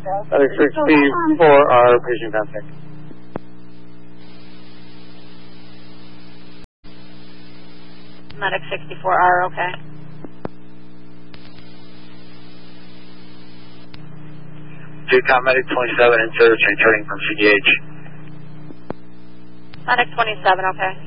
Medic 64R, patient contact. Medic 64R, okay. JCOM Medic 27 in service returning from CDH. Medic 27, okay.